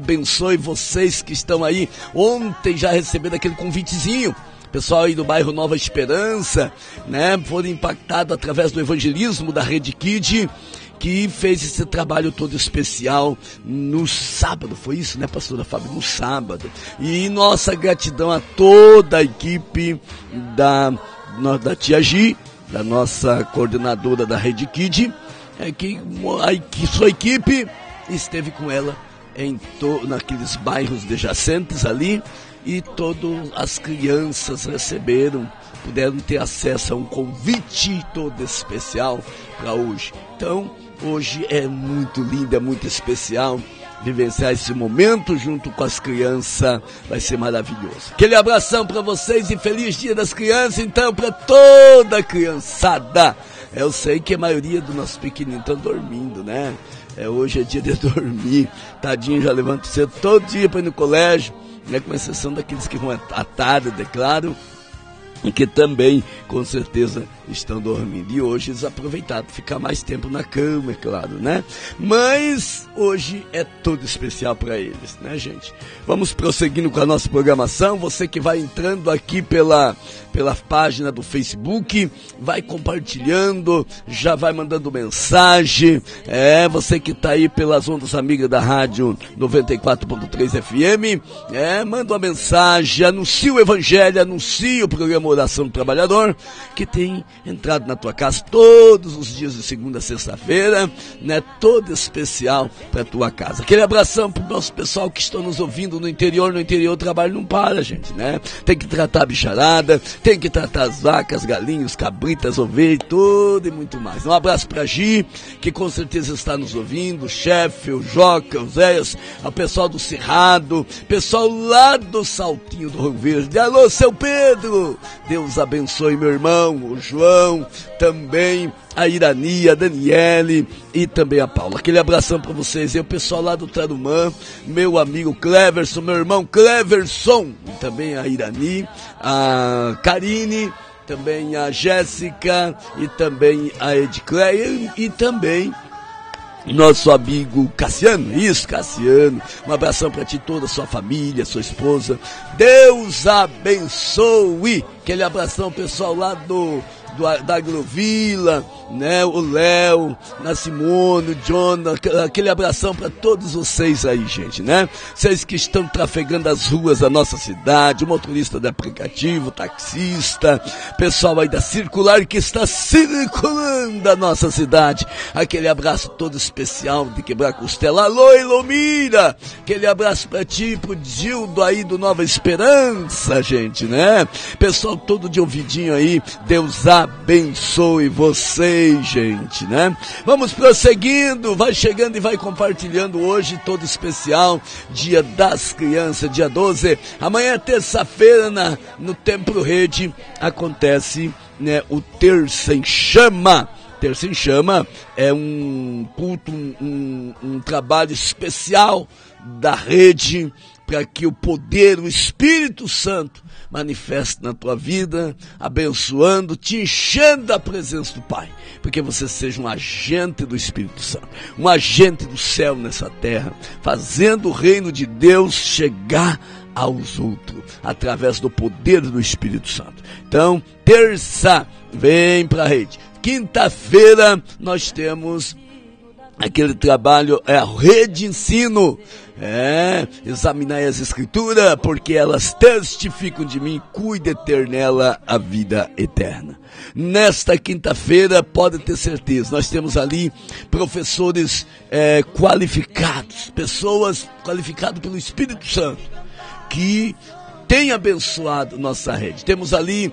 abençoe vocês que estão aí. Ontem já receberam aquele convitezinho. Pessoal aí do bairro Nova Esperança, né? Foram impactados através do evangelismo da Rede Kid, que fez esse trabalho todo especial no sábado, foi isso, né, pastora Fábio? No sábado. E nossa gratidão a toda a equipe da Tia Gi, da nossa coordenadora da Rede Kid, que sua equipe esteve com ela naqueles bairros adjacentes ali, e todas as crianças puderam ter acesso a um convite todo especial para hoje. Então, hoje é muito lindo, é muito especial vivenciar esse momento junto com as crianças, vai ser maravilhoso. Aquele abração para vocês e feliz Dia das Crianças, então, para toda a criançada. Eu sei que a maioria dos nossos pequeninos estão dormindo, né? Hoje é dia de dormir, tadinho, já levanto cedo todo dia para ir no colégio, né? Com exceção daqueles que vão à tarde, declaro, e que também, com certeza, estão dormindo. E hoje eles aproveitaram para ficar mais tempo na cama, é claro, né? Mas hoje é tudo especial para eles, né, gente? Vamos prosseguindo com a nossa programação. Você que vai entrando aqui pela página do Facebook, vai compartilhando, já vai mandando mensagem. Você que está aí pelas ondas amigas da rádio 94.3 FM, manda uma mensagem, anuncia o Evangelho, anuncia o programa Oração do Trabalhador, que tem entrado na tua casa todos os dias de segunda a sexta-feira, né? Todo especial para tua casa. Aquele abração pro nosso pessoal que estão nos ouvindo no interior. No interior o trabalho não para, gente, né? Tem que tratar a bicharada, tem que tratar as vacas, galinhos, cabritas, ovelhas, tudo e muito mais. Um abraço pra Gi, que com certeza está nos ouvindo, o chefe, o Joca, o Zéias, o pessoal do Cerrado, pessoal lá do Saltinho do Rio Verde. Alô, seu Pedro! Deus abençoe meu irmão, o João, também a Irani, a Daniele e também a Paula. Aquele abração para vocês. E o pessoal lá do Tarumã, meu amigo Cleverson, meu irmão Cleverson, e também a Irani, a Karine, também a Jéssica e também a Edcleia e também nosso amigo Cassiano. Isso, Cassiano, um abração para ti, toda a sua família, sua esposa. Deus abençoe. Aquele abração pessoal lá da Agrovila, né? O Léo, a Simone, o John, aquele abração para todos vocês aí, gente, né? Vocês que estão trafegando as ruas da nossa cidade, o motorista do aplicativo, o taxista, pessoal aí da Circular que está circulando a nossa cidade. Aquele abraço todo especial de quebrar costela. Alô, Elomira! Aquele abraço para ti, pro Gildo aí do Nova Esperança, gente, né? Pessoal todo de ouvidinho aí, Deus abençoe vocês, gente, né? Vamos prosseguindo, vai chegando e vai compartilhando hoje, todo especial, Dia das Crianças, dia 12. Amanhã é terça-feira, no Templo Rede, acontece, né, o Terça em Chama. Terça em Chama é um culto, um trabalho especial da rede para que o poder, o Espírito Santo manifeste na tua vida, abençoando, te enchendo da presença do Pai, porque você seja um agente do Espírito Santo, um agente do céu nessa terra, fazendo o reino de Deus chegar aos outros, através do poder do Espírito Santo. Então, terça, vem para a rede. Quinta-feira, nós temos aquele trabalho, a Rede Ensino. Examinai as Escrituras, porque elas testificam de mim, cuide de ter nela a vida eterna. Nesta quinta-feira, pode ter certeza, nós temos ali professores qualificados, pessoas qualificadas pelo Espírito Santo, que têm abençoado nossa rede. Temos ali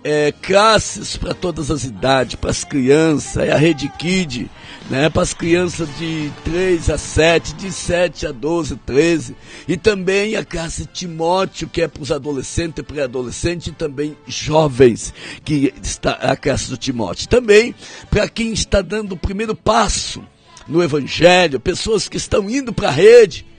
classes para todas as idades, para as crianças, a Rede Kid, né, para as crianças de 3 a 7, de 7 a 12, 13, e também a classe Timóteo, que é para os adolescentes, pré-adolescentes, e também jovens, que está a classe do Timóteo. Também para quem está dando o primeiro passo no Evangelho, pessoas que estão indo para a rede,